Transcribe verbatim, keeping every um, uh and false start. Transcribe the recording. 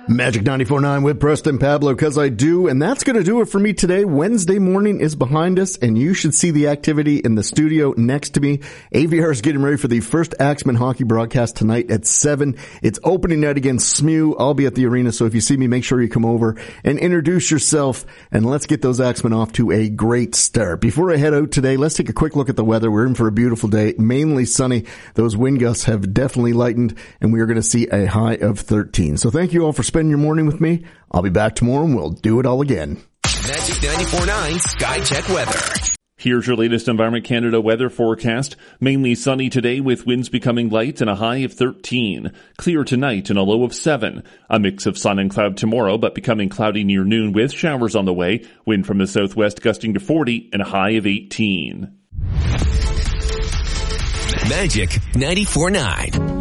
Magic ninety-four point nine with Preston Pablo, cause I do, and that's gonna do it for me today. Wednesday morning is behind us, and you should see the activity in the studio next to me. A V R is getting ready for the first Axemen hockey broadcast tonight at seven. It's opening night against S M U. I'll be at the arena, so if you see me, make sure you come over and introduce yourself, and let's get those Axemen off to a great start. Before I head out today, let's take a quick look at the weather. We're in for a beautiful day, mainly sunny. Those wind gusts have definitely lightened, and we are gonna see a high of thirteen. So thank you all for spending your morning with me. I'll be back tomorrow and we'll do it all again. Magic ninety-four point nine Sky Check Weather. Here's your latest Environment Canada weather forecast. Mainly sunny today with winds becoming light and a high of thirteen. Clear tonight and a low of seven. A mix of sun and cloud tomorrow, but becoming cloudy near noon with showers on the way. Wind from the southwest gusting to forty and a high of eighteen. Magic ninety-four point nine.